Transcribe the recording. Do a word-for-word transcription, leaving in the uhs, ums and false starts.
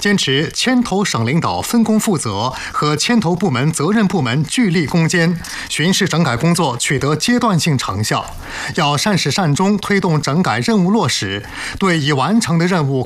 坚持牵头省领导分工负责和牵头部门责任部门聚力攻坚，巡视整改工作取得阶段性成效。要善始善终推动整改任务落实，对已完成的任务